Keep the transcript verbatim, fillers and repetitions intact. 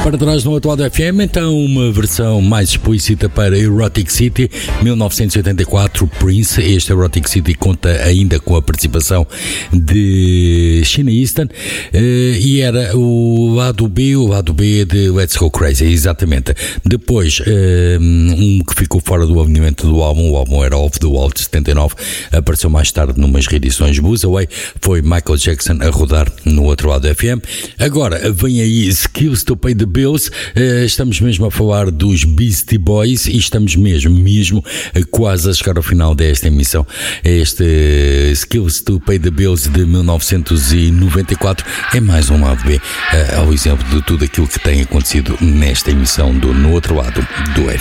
Para trás no atual do F M, então uma versão mais explícita para Erotic City, mil novecentos e oitenta e quatro, Prince. Este Erotic City conta ainda com a participação de Sheena Easton, e era o lado B, o lado B de Let's Go Crazy, exatamente. Depois, um que ficou fora do alinhamento do álbum, o álbum era Off the Wall de setenta e nove, apareceu mais tarde numas reedições. Blues Away foi Michael Jackson a rodar no outro lado do F M. Agora vem aí Skills to Pay the Bills. Uh, estamos mesmo a falar dos Beastie Boys e estamos mesmo, mesmo uh, quase a chegar ao final desta emissão. Este uh, Skills to Pay the Bills de mil novecentos e noventa e quatro é mais um lado B, uh, ao exemplo de tudo aquilo que tem acontecido nesta emissão do No Outro Lado do F M.